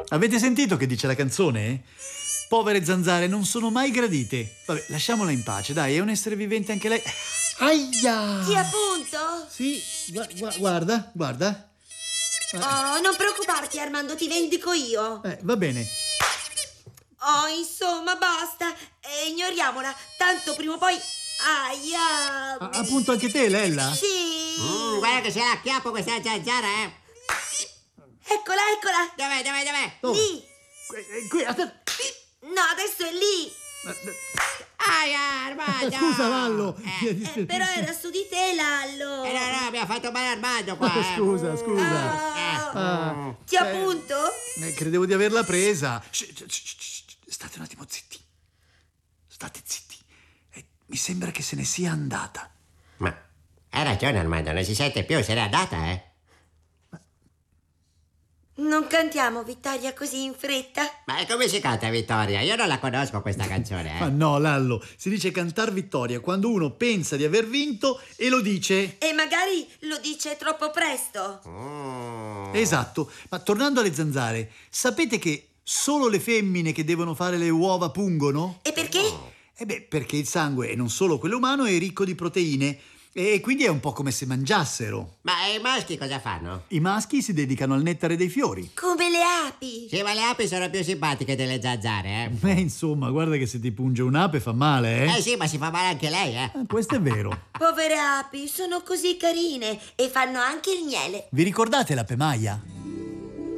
Avete sentito che dice la canzone? Povere zanzare non sono mai gradite. Vabbè, lasciamola in pace, dai, è un essere vivente anche lei. Aia! Ti appunto? Sì, guarda. Oh, non preoccuparti, Armando, ti vendico io. Va bene. Oh, insomma, basta. Ignoriamola, tanto prima o poi... Aia! Appunto anche te, Lella? Sì! Guarda che se la acchiappo questa zanzara, Eccola! Dov'è? Dove? Lì! Qui, aspetta. No, adesso è lì! Armando! Scusa, Lallo. Però era su di te, Lallo! No, abbiamo fatto male Armando qua. Scusa. Ti appunto? Credevo di averla presa. State un attimo zitti. State zitti. Mi sembra che se ne sia andata. Ma hai ragione, Armando, non si sente più, se n'è andata, Non cantiamo Vittoria così in fretta? Ma come si canta Vittoria? Io non la conosco questa canzone, Ma no, Lallo, si dice cantar vittoria quando uno pensa di aver vinto e lo dice. E magari lo dice troppo presto. Esatto, ma tornando alle zanzare, sapete che solo le femmine che devono fare le uova pungono? E perché? Perché il sangue, e non solo quello umano, è ricco di proteine e quindi è un po' come se mangiassero. Ma i maschi cosa fanno? I maschi si dedicano al nettare dei fiori. Come le api. Sì, ma le api sono più simpatiche delle zanzare, Insomma, guarda che se ti punge un'ape fa male, Sì, ma si fa male anche lei, Questo è vero. Povere api, sono così carine e fanno anche il miele. Vi ricordate la pemaia?